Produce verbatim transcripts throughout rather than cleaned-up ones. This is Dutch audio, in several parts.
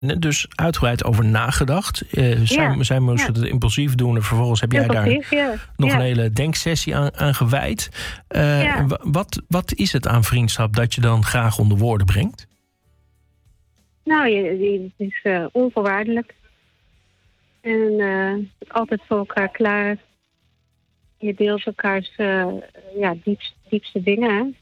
dus uitgebreid over nagedacht. Uh, zij, Ja, zij moesten ja. het impulsief doen en vervolgens heb jij Impulsief, daar ja. nog Ja. een hele denksessie aan, aan gewijd. Uh, Ja. w- wat, wat is het aan vriendschap dat je dan graag onder woorden brengt? Nou, je, je, het is uh, onvoorwaardelijk. En uh, altijd voor elkaar klaar. Je deelt elkaars uh, ja, diepste, diepste dingen. Het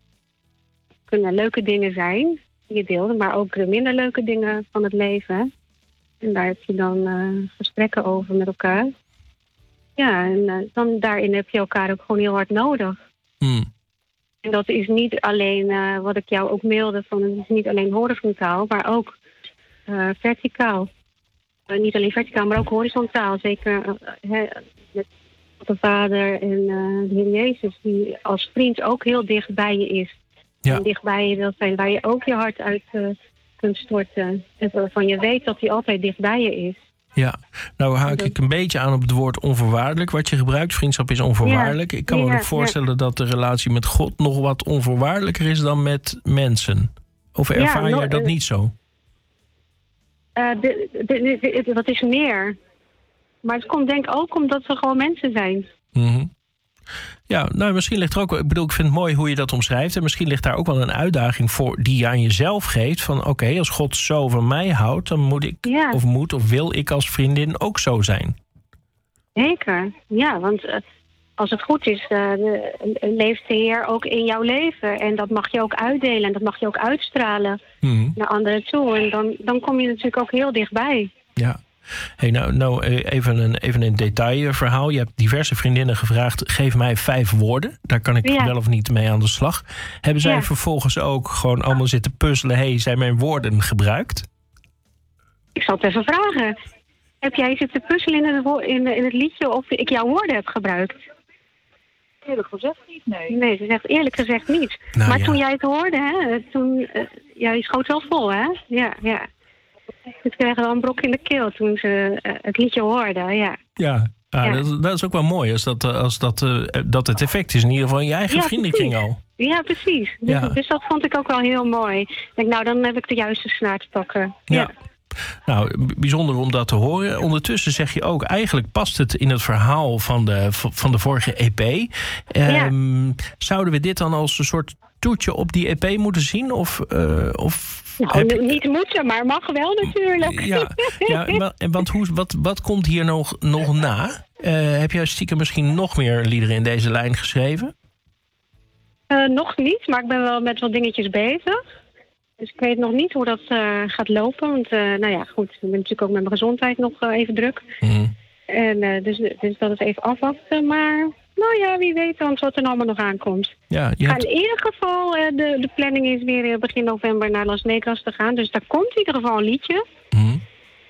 kunnen leuke dingen zijn die je deelt, maar ook de minder leuke dingen van het leven. En daar heb je dan uh, gesprekken over met elkaar. Ja, en uh, dan daarin heb je elkaar ook gewoon heel hard nodig. Hmm. En dat is niet alleen uh, wat ik jou ook mailde, van het is niet alleen horizontaal, maar ook uh, verticaal. Uh, niet alleen verticaal, maar ook horizontaal. Zeker uh, he, met de Vader en uh, de Heer Jezus, die als vriend ook heel dicht bij je is. Ja. En dicht bij je wil zijn, waar je ook je hart uit uh, kunt storten. En waarvan je weet dat hij altijd dicht bij je is. Ja, nou haak ik een beetje aan op het woord onvoorwaardelijk wat je gebruikt. Vriendschap is onvoorwaardelijk. Ja. Ik kan me Ja, ook voorstellen ja. dat de relatie met God nog wat onvoorwaardelijker is dan met mensen. Of ervaar Ja, no, jij dat uh, niet zo? Uh, de, de, de, de, dat is meer. Maar het komt denk ik ook omdat we gewoon mensen zijn. Mm-hmm. Ja, nou misschien ligt er ook... Ik bedoel, ik vind het mooi hoe je dat omschrijft. En misschien ligt daar ook wel een uitdaging voor die je aan jezelf geeft. Van oké, okay, als God zo van mij houdt, dan moet ik Ja. of moet of wil ik als vriendin ook zo zijn. Zeker, ja, want uh, als het goed is, uh, de, uh, leeft de Heer ook in jouw leven. En dat mag je ook uitdelen en dat mag je ook uitstralen Mm-hmm. naar anderen toe. En dan, dan kom je natuurlijk ook heel dichtbij. Ja. Hey, nou, nou even, een, even een detailverhaal. Je hebt diverse vriendinnen gevraagd, geef mij vijf woorden. Daar kan ik Ja. wel of niet mee aan de slag. Hebben zij Ja. vervolgens ook gewoon allemaal zitten puzzelen? Hey, zijn mijn woorden gebruikt? Ik zal het even vragen. Heb jij zitten puzzelen in het, wo- in, in het liedje of ik jouw woorden heb gebruikt? Eerlijk gezegd niet, nee. Nee, ze zegt eerlijk gezegd niet. Nou, maar ja. toen jij het hoorde, hè, toen, uh, ja, je schoot wel vol, hè? Ja, ja. Ze kregen wel een brok in de keel toen ze uh, het liedje hoorden, ja. Ja, ah, Ja. Dat, dat is ook wel mooi als dat, eh, als dat, uh, dat het effect is. In ieder geval in je eigen Ja, vriendenkring precies. al. Ja, precies. Dus, Ja. dus dat vond ik ook wel heel mooi. Ik denk, nou, dan heb ik de juiste snaar te pakken. Ja. Ja. Nou, b- bijzonder om dat te horen. Ondertussen zeg je ook, eigenlijk past het in het verhaal van de, van de vorige E P. Um, ja. Zouden we dit dan als een soort toetje op die E P moeten zien? Of, uh, of Nou, heb je... niet moeten, maar mag wel natuurlijk. Ja, ja maar, want hoe, wat, wat komt hier nog, nog na? Uh, heb jij stiekem misschien nog meer liederen in deze lijn geschreven? Uh, nog niet, maar ik ben wel met wat dingetjes bezig. Dus ik weet nog niet hoe dat uh, gaat lopen. Want, uh, nou ja, goed, ik ben natuurlijk ook met mijn gezondheid nog uh, even druk. Mm. En uh, dus, dus dat is even afwachten. Maar, nou ja, wie weet dan wat er allemaal nog aankomt. Ja, je hebt... In ieder geval, uh, de, de planning is weer uh, begin november naar Las Negras te gaan. Dus daar komt in ieder geval een liedje. Mm.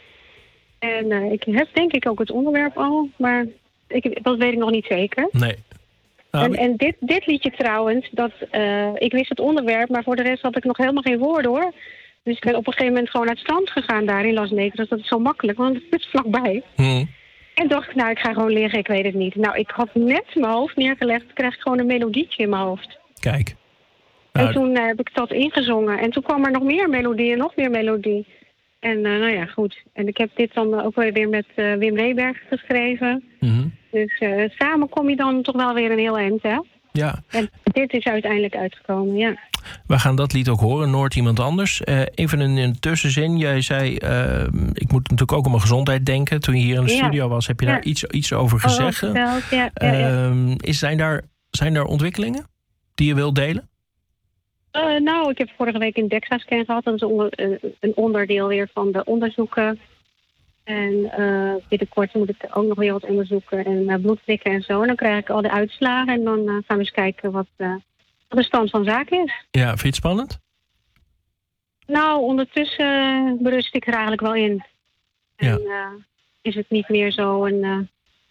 En uh, ik heb denk ik ook het onderwerp al. Maar ik, dat weet ik nog niet zeker. Nee. Nou, En, en dit, dit liedje trouwens, dat, uh, ik wist het onderwerp, maar voor de rest had ik nog helemaal geen woorden hoor. Dus ik ben op een gegeven moment gewoon naar het strand gegaan daar in Las Negras. Dat is zo makkelijk, want het is vlakbij. mm. En dacht, nou ik ga gewoon liggen, ik weet het niet. Nou, ik had net mijn hoofd neergelegd, kreeg ik gewoon een melodietje in mijn hoofd. Kijk. Nou, en toen uh, heb ik dat ingezongen. En toen kwam er nog meer melodie en nog meer melodie. En uh, nou ja, goed. En ik heb dit dan ook weer met uh, Wim Reberg geschreven. mm-hmm. Dus uh, samen kom je dan toch wel weer een heel eind, hè? Ja. En dit is uiteindelijk uitgekomen, ja. We gaan dat lied ook horen, Noord iemand anders. Uh, even een, een tussenzin. Jij zei, uh, ik moet natuurlijk ook aan mijn gezondheid denken. Toen je hier in de ja. studio was, heb je ja. daar iets, iets over gezegd. Oh, ja, ja, ja. Uh, is, zijn, daar, zijn daar ontwikkelingen die je wilt delen? Uh, nou, ik heb vorige week een DEXA-scan gehad. Dat is onder, uh, een onderdeel weer van de onderzoeken. En uh, binnenkort moet ik ook nog weer wat onderzoeken en uh, bloed prikken en zo. En dan krijg ik al de uitslagen en dan uh, gaan we eens kijken wat, uh, wat de stand van zaken is. Ja, vind je het spannend? Nou, ondertussen uh, berust ik er eigenlijk wel in. Ja. En uh, is het niet meer zo een uh,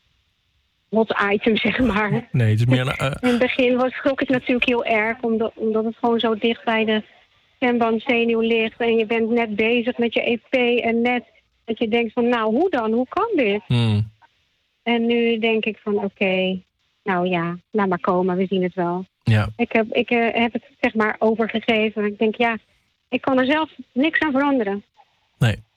hot item, zeg maar. Nee, het is meer... Een, uh... In het begin was, schrok ik natuurlijk heel erg, omdat, omdat het gewoon zo dicht bij de stembandzenuw ligt. En je bent net bezig met je E P en net... Dat je denkt van, nou, hoe dan? Hoe kan dit? Hmm. En nu denk ik van, oké, okay, nou ja, laat maar komen, we zien het wel. Ja. Ik, heb, ik uh, heb het zeg maar overgegeven. Ik denk, ja, ik kan er zelf niks aan veranderen. Nee.